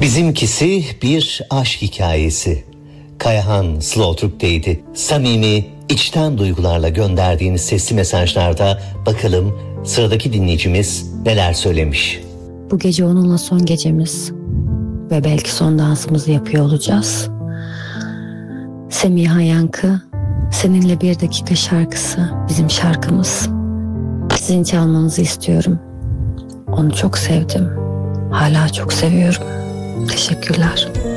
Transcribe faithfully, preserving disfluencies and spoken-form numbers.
Bizimkisi bir aşk hikayesi. Kayahan Slowtürk'teydi. Samimi, içten duygularla gönderdiğiniz sesli mesajlarda bakalım sıradaki dinleyicimiz neler söylemiş. Bu gece onunla son gecemiz ve belki son dansımızı yapıyor olacağız. Semiha Yankı, seninle bir dakika şarkısı bizim şarkımız. Sizin çalmanızı istiyorum. Onu çok sevdim. Hala çok seviyorum. Teşekkürler.